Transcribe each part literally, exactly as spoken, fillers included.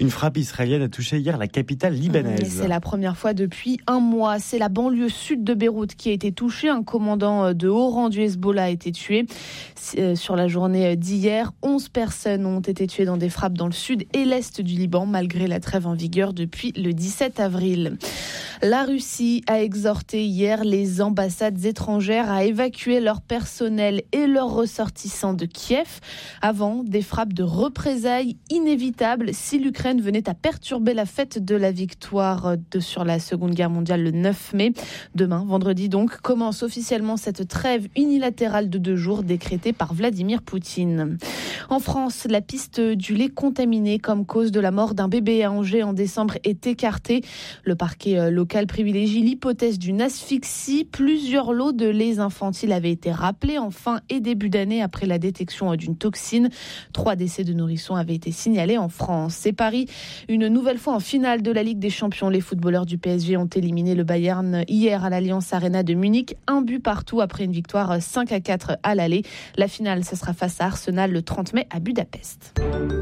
Une frappe israélienne a touché hier la capitale libanaise. C'est la première fois depuis un mois. C'est la banlieue sud de Beyrouth qui a été touchée. Un commandant de haut rang du Hezbollah a été tué. Sur la journée d'hier, onze personnes ont été tuées dans des frappes dans le sud et l'est du Liban, malgré la trêve en vigueur depuis le dix-sept avril. La Russie a exhorté hier les ambassades étrangères à évacuer leur personnel et leurs ressortissants de Kiev avant des frappes de représailles inévitables si l'Ukraine venait à perturber la fête de la victoire de, sur la Seconde Guerre mondiale le neuf mai. Demain, vendredi donc, commence officiellement cette trêve unilatérale de deux jours décrétée par Vladimir Poutine. En France, la piste du lait contaminé comme cause de la mort d'un bébé à Angers en décembre est écartée. Le parquet local privilégie l'hypothèse d'une asphyxie. Plusieurs lots de lait infantile avaient été rappelés en fin et début d'année après la détection d'une toxine. Trois décès de nourrissons avaient été signalés en France. C'est Paris, une nouvelle fois en finale de la Ligue des Champions. Les footballeurs du P S G ont éliminé le Bayern hier à l'Allianz Arena de Munich. Un but partout après une victoire cinq à quatre à l'aller. La finale, ce sera face à Arsenal le trente mai à Budapest.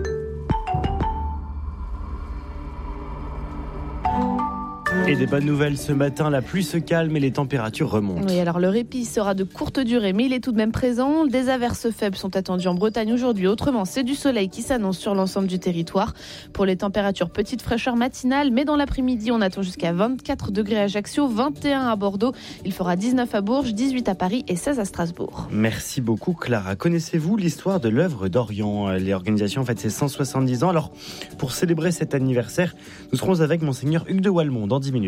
Et des bonnes nouvelles ce matin, la pluie se calme et les températures remontent. Oui, alors le répit sera de courte durée, mais il est tout de même présent. Des averses faibles sont attendues en Bretagne aujourd'hui. Autrement, c'est du soleil qui s'annonce sur l'ensemble du territoire. Pour les températures, petite fraîcheur matinale, mais dans l'après-midi, on attend jusqu'à vingt-quatre degrés à Ajaccio, vingt et un à Bordeaux. Il fera dix-neuf à Bourges, dix-huit à Paris et seize à Strasbourg. Merci beaucoup Clara. Connaissez-vous l'histoire de l'œuvre d'Orient ? L'organisation fête ses cent soixante-dix ans. Alors, pour célébrer cet anniversaire, nous serons avec Monseigneur Hugues de Walmont dans dix minutes.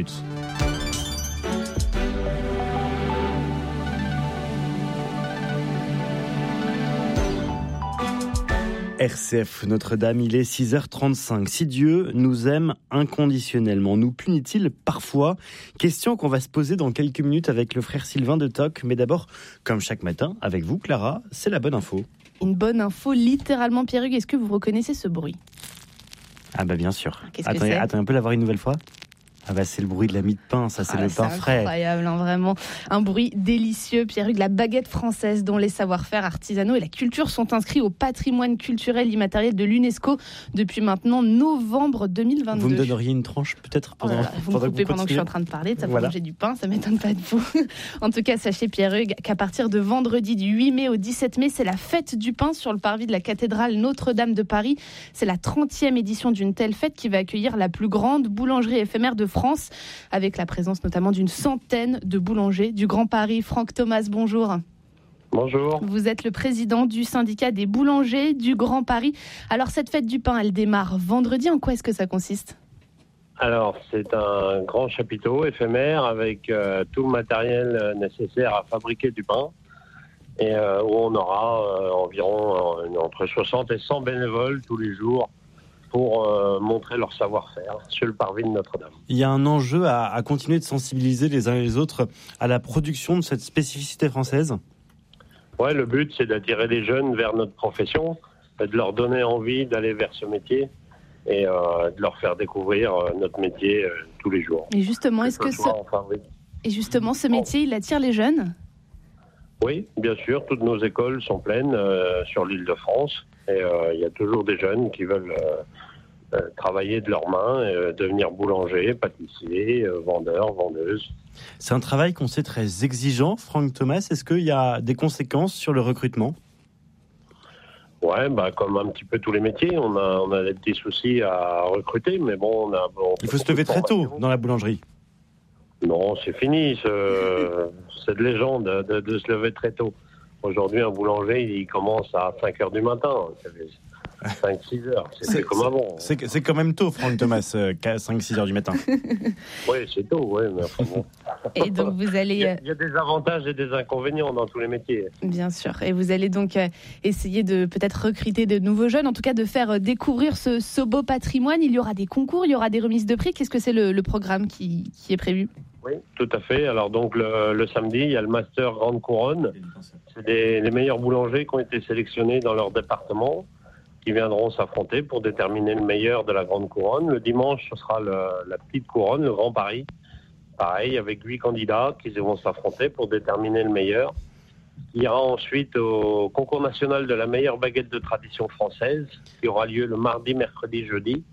R C F Notre-Dame, il est six heures trente-cinq. Si Dieu nous aime inconditionnellement, nous punit-il parfois ? Question qu'on va se poser dans quelques minutes avec le frère Sylvain de Toc. Mais d'abord, comme chaque matin, avec vous Clara, c'est la bonne info. Une bonne info, littéralement. Pierre-Hugues, est-ce que vous reconnaissez ce bruit ? Ah bah bien sûr. Qu'est-ce attends, que c'est ? Attends, on peut l'avoir une nouvelle fois ? Ah bah c'est le bruit de la mie de pain, ça c'est ah, le c'est pain frais. Incroyable, hein, vraiment. Un bruit délicieux, Pierre-Hugues, la baguette française dont les savoir-faire artisanaux et la culture sont inscrits au patrimoine culturel immatériel de l'UNESCO depuis maintenant novembre deux mille vingt-deux. Vous me donneriez une tranche peut-être pendant, oh là là, vous pendant me coupez que vous pendant que je suis en train de parler, ça voilà. peut manger du pain, ça m'étonne pas de vous. En tout cas, sachez Pierre-Hugues qu'à partir de vendredi du huit mai au dix-sept mai, c'est la fête du pain sur le parvis de la cathédrale Notre-Dame de Paris. C'est la trentième édition d'une telle fête qui va accueillir la plus grande boulangerie éphémère de France, avec la présence notamment d'une centaine de boulangers du Grand Paris. Franck Thomas, bonjour. Bonjour. Vous êtes le président du syndicat des boulangers du Grand Paris. Alors cette fête du pain, elle démarre vendredi. En quoi est-ce que ça consiste ? Alors c'est un grand chapiteau éphémère avec euh, tout le matériel nécessaire à fabriquer du pain et euh, où on aura euh, environ euh, entre soixante et cent bénévoles tous les jours pour euh, montrer leur savoir-faire sur le parvis de Notre-Dame. Il y a un enjeu à, à continuer de sensibiliser les uns et les autres à la production de cette spécificité française. Ouais, le but c'est d'attirer les jeunes vers notre profession, de leur donner envie d'aller vers ce métier et euh, de leur faire découvrir euh, notre métier euh, tous les jours. Et justement, est-ce que, ce... ce... Et justement, ce métier, il attire les jeunes ? Oui, bien sûr, toutes nos écoles sont pleines euh, sur l'île de France. Et il euh, y a toujours des jeunes qui veulent euh, euh, travailler de leurs mains, euh, devenir boulanger, pâtissier, euh, vendeur, vendeuse. C'est un travail qu'on sait très exigeant, Franck Thomas. Est-ce qu'il y a des conséquences sur le recrutement ? Ouais, bah, comme un petit peu tous les métiers, on a, on a des petits soucis à recruter, mais bon, on a... On Il faut se lever très tôt dans la boulangerie. Non, c'est fini, c'est, c'est de légende de, de, de se lever très tôt. Aujourd'hui, un boulanger, il commence à cinq heures du matin, cinq six heures, c'est, c'est comme avant. C'est, c'est quand même tôt, Franck Thomas, cinq six heures du matin. Oui, c'est tôt, oui, mais enfin bon. Et donc vous allez... Il y, a, il y a des avantages et des inconvénients dans tous les métiers. Bien sûr, et vous allez donc essayer de peut-être recruter de nouveaux jeunes, en tout cas de faire découvrir ce, ce beau patrimoine. Il y aura des concours, il y aura des remises de prix. Qu'est-ce que c'est le, le programme qui, qui est prévu ? Oui, tout à fait. Alors donc le, le samedi, il y a le Master Grande Couronne. C'est des, les meilleurs boulangers qui ont été sélectionnés dans leur département, qui viendront s'affronter pour déterminer le meilleur de la Grande Couronne. Le dimanche, ce sera le, la Petite Couronne, le Grand Paris. Pareil, avec huit candidats qui vont s'affronter pour déterminer le meilleur. Il y aura ensuite au concours national de la meilleure baguette de tradition française, qui aura lieu le mardi, mercredi, jeudi.